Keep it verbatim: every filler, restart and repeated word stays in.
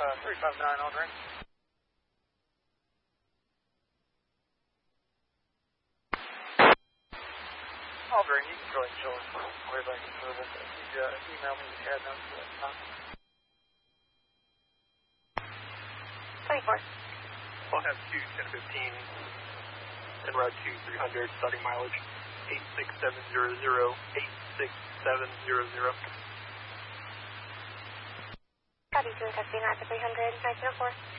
uh, three five nine Aldrin. Aldrin, you can go ahead and show us where they can move it. If you uh, email me the C A D notes, that's fine. twenty-four. I'll have two ten fifteen en route to three hundred, starting mileage eight six seven zero zero, eight six seven zero zero. Copy, two, taxi nine to three hundred, nineteen oh four.